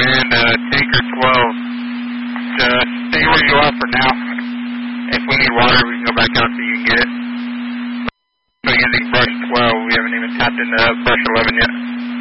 and Tanker 12. Stay where you are for now. If we need water, we can go back out so you can get it. So using brush 12, we haven't even tapped into brush 11 yet.